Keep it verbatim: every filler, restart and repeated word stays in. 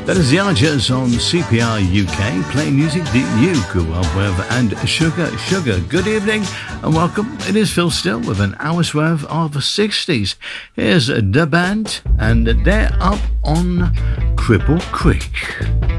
That is the Archers on C P R U K, playing music that you grew up with. And Sugar, Sugar, good evening and welcome. It is Phil Still with an hour's worth of the sixties. Here's the band, and they're up on Cripple Creek.